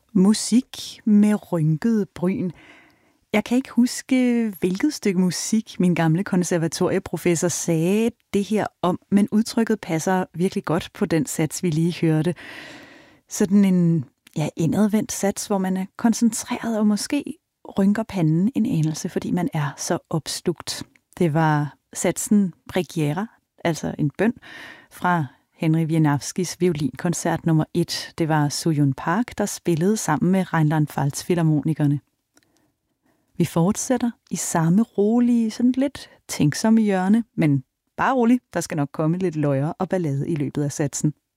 Musik med rynkede bryn. Jeg kan ikke huske, hvilket stykke musik min gamle konservatorieprofessor sagde det her om, men udtrykket passer virkelig godt på den sats, vi lige hørte. Sådan en indadvendt sats, hvor man er koncentreret og måske rynker panden en anelse, fordi man er så opslugt. Det var satsen Preghiera, altså en bøn, fra Henry Wieniawskis violinkoncert nummer 1. Det var Soo-Hyun Park, der spillede sammen med Rheinland-Pfalz Filharmonikerne. Vi fortsætter i samme rolige, sådan lidt tænksomme hjørne, men bare rolig, der skal nok komme lidt løjer og ballade i løbet af satsen.